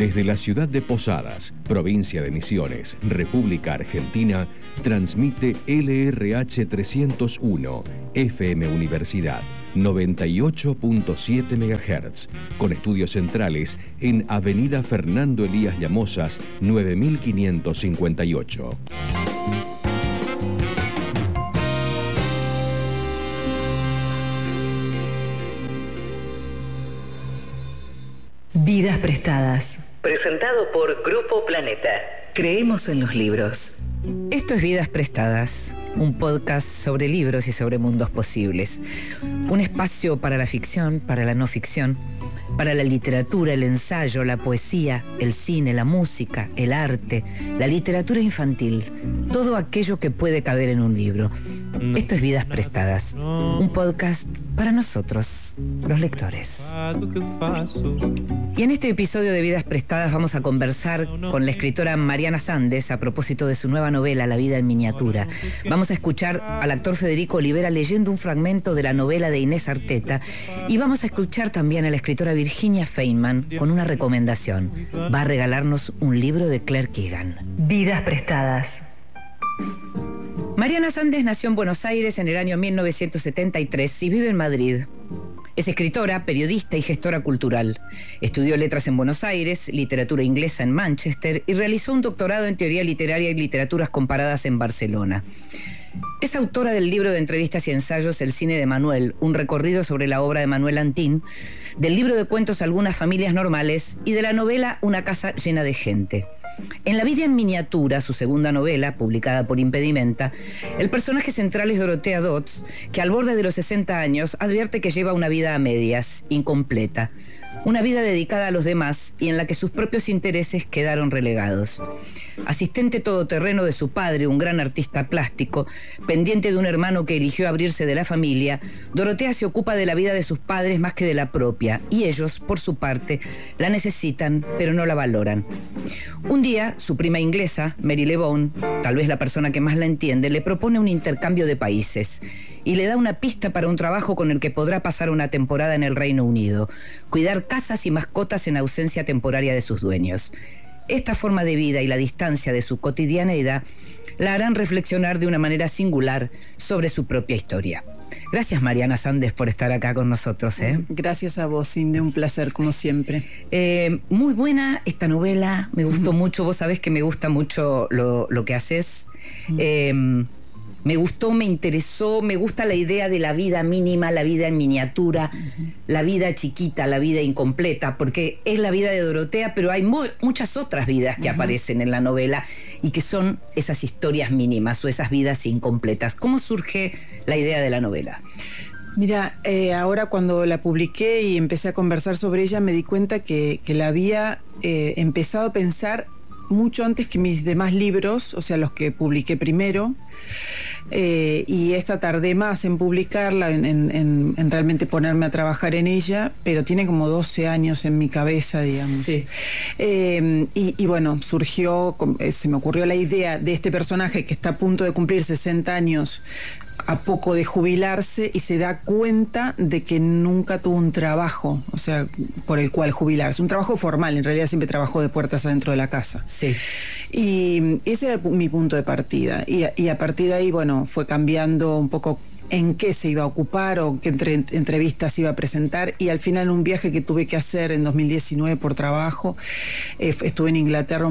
Desde la ciudad de Posadas, provincia de Misiones, República Argentina, transmite LRH 301, FM Universidad, 98.7 MHz, con estudios centrales en Avenida Fernando Elías Llamosas, 9558. Vidas prestadas. Presentado por Grupo Planeta. Creemos en los libros. Esto es Vidas Prestadas, un podcast sobre libros y sobre mundos posibles. Un espacio para la ficción, para la no ficción, para la literatura, el ensayo, la poesía, el cine, la música, el arte, la literatura infantil, todo aquello que puede caber en un libro. Esto es Vidas Prestadas, un podcast para nosotros, los lectores. Y en este episodio de Vidas Prestadas vamos a conversar con la escritora Mariana Sandes a propósito de su nueva novela La vida en miniatura. Vamos a escuchar al actor Federico Olivera leyendo un fragmento de la novela de Inés Arteta y vamos a escuchar también a la escritora Virginia Feynman con una recomendación. Va a regalarnos un libro de Claire Keegan. Vidas Prestadas. Mariana Sandes nació en Buenos Aires en el año 1973 y vive en Madrid. Es escritora, periodista y gestora cultural. Estudió letras en Buenos Aires, literatura inglesa en Manchester y realizó un doctorado en teoría literaria y literaturas comparadas en Barcelona. Es autora del libro de entrevistas y ensayos El cine de Manuel, un recorrido sobre la obra de Manuel Antín, del libro de cuentos Algunas familias normales y de la novela Una casa llena de gente. En La vida en miniatura, su segunda novela, publicada por Impedimenta, el personaje central es Dorotea Dodds, que al borde de los 60 años advierte que lleva una vida a medias, incompleta. Una vida dedicada a los demás y en la que sus propios intereses quedaron relegados. Asistente todoterreno de su padre, un gran artista plástico, pendiente de un hermano que eligió abrirse de la familia, Dorotea se ocupa de la vida de sus padres más que de la propia, y ellos, por su parte, la necesitan, pero no la valoran. Un día, su prima inglesa, Mary LeBone, tal vez la persona que más la entiende, le propone un intercambio de países y le da una pista para un trabajo con el que podrá pasar una temporada en el Reino Unido, cuidar casas y mascotas en ausencia temporaria de sus dueños. Esta forma de vida y la distancia de su cotidianeidad la harán reflexionar de una manera singular sobre su propia historia. Gracias, Mariana Sandes, por estar acá con nosotros. Gracias a vos, Inde, un placer, como siempre. Muy buena esta novela, me gustó mucho. Vos sabés que me gusta mucho lo que haces. Me gustó, me interesó, me gusta la idea de la vida mínima, la vida en miniatura, la vida chiquita, la vida incompleta, porque es la vida de Dorotea, pero hay muchas otras vidas que aparecen en la novela y que son esas historias mínimas o esas vidas incompletas. ¿Cómo surge la idea de la novela? Mira, ahora cuando la publiqué y empecé a conversar sobre ella, me di cuenta que la había empezado a pensar mucho antes que mis demás libros, o sea, los que publiqué primero, y esta tardé más en publicarla, en realmente ponerme a trabajar en ella, pero tiene como 12 años en mi cabeza, digamos. Sí. Y bueno, surgió, se me ocurrió la idea de este personaje que está a punto de cumplir 60 años, a poco de jubilarse, y se da cuenta de que nunca tuvo un trabajo, o sea, por el cual jubilarse, un trabajo formal. En realidad siempre trabajó de puertas adentro de la casa. Sí. Y ese era mi punto de partida, y a partir de ahí, bueno, fue cambiando un poco en qué se iba a ocupar o qué entrevistas iba a presentar, y al final un viaje que tuve que hacer en 2019 por trabajo, estuve en Inglaterra